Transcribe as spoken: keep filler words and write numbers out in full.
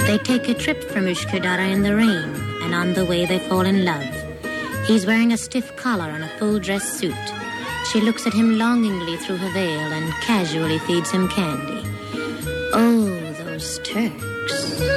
They take a trip from Ushkudara in the rain, and on the way they fall in love. He's wearing a stiff collar and a full-dress suit. She looks at him longingly through her veil and casually feeds him candy. Oh, those Turks.